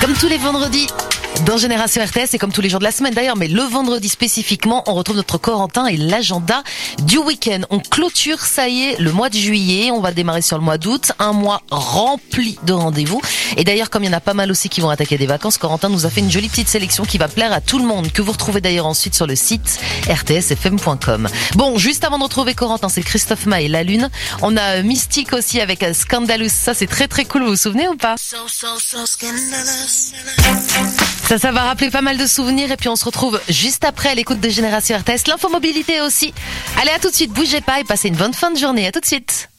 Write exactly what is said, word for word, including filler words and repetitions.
Comme tous les vendredis dans Génération R T S et comme tous les jours de la semaine d'ailleurs, mais le vendredi spécifiquement, on retrouve notre Corentin et l'agenda du week-end. On clôture, ça y est, le mois de juillet. On va démarrer sur le mois d'août, un mois rempli de rendez-vous. Et d'ailleurs, comme il y en a pas mal aussi qui vont attaquer des vacances, Corentin nous a fait une jolie petite sélection qui va plaire à tout le monde, que vous retrouvez d'ailleurs ensuite sur le site r t s f m point com. Bon, juste avant de retrouver Corentin, c'est Christophe Maé, La Lune. On a Mystique aussi avec Scandalous. Ça, c'est très très cool. Vous vous souvenez ou pas? So, so, so scandalous. Ça, ça va rappeler pas mal de souvenirs et puis on se retrouve juste après à l'écoute de Génération R T S. L'infomobilité aussi. Allez, à tout de suite, bougez pas et passez une bonne fin de journée. À tout de suite.